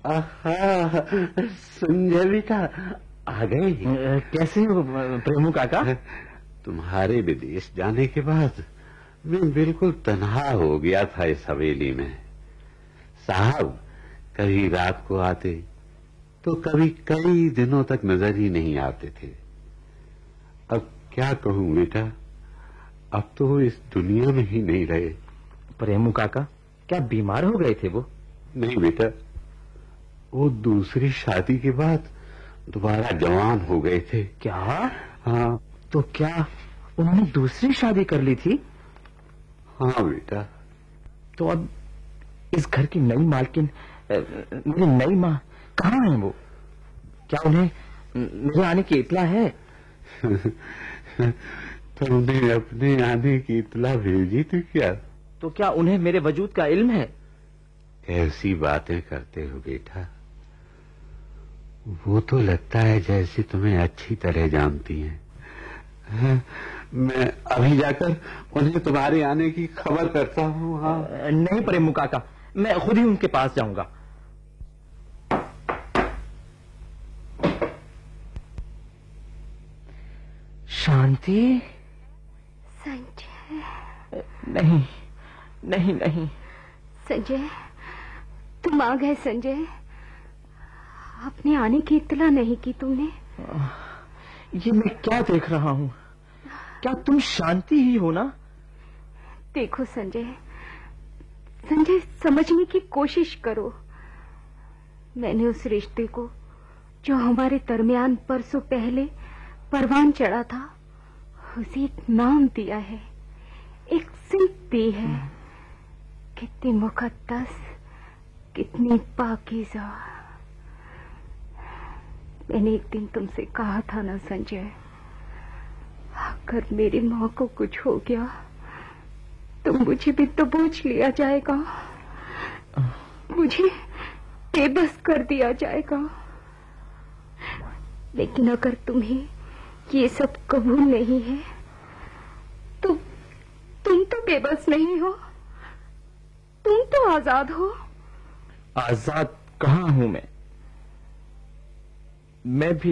आहा, संजय बेटा आ गए। कैसे हो प्रेमू काका? तुम्हारे विदेश जाने के बाद मैं बिल्कुल तन्हा हो गया था इस हवेली में। साहब कभी रात को आते तो कभी कई दिनों तक नजर ही नहीं आते थे। अब क्या कहूं बेटा, अब तो वो इस दुनिया में ही नहीं रहे। प्रेमू काका, क्या बीमार हो गए थे वो? नहीं बेटा, वो दूसरी शादी के बाद दोबारा जवान हो गए थे। क्या? हाँ। तो क्या उन्होंने दूसरी शादी कर ली थी? हाँ बेटा। तो अब इस घर की नई मालकिन, मेरी नई माँ कहाँ है वो? क्या उन्हें मेरे आने की इत्तला है? तुमने अपने आने की इत्तला भेजी थी क्या? तो क्या उन्हें मेरे वजूद का इल्म है? ऐसी बातें करते हो बेटा, वो तो लगता है जैसे तुम्हें अच्छी तरह जानती हैं। मैं अभी जाकर उन्हें तुम्हारे आने की खबर करता हूँ। हाँ। नहीं प्रेमू काका, मैं खुद ही उनके पास जाऊंगा। शांति। संजय। नहीं नहीं नहीं। संजय, तुम आ गए। संजय, अपने आने की इत्तला नहीं की तुमने? ये मैं क्या देख रहा हूँ? क्या तुम शांति ही हो ना? देखो संजय, संजय समझने की कोशिश करो। मैंने उस रिश्ते को जो हमारे दरमियान परसों पहले परवान चढ़ा था, उसे एक नाम दिया है, एक सिमत दी है। कितनी मुकद्दस, कितनी पाकीज़ा। मैंने एक दिन तुमसे कहा था ना संजय, अगर मेरी माँ को कुछ हो गया तो मुझे भी तो बोझ लिया जाएगा, मुझे बेबस कर दिया जाएगा। लेकिन अगर तुम्हें ये सब कबूल नहीं है तो तुम तो बेबस नहीं हो, तुम तो आजाद हो। आजाद कहाँ हूं मैं भी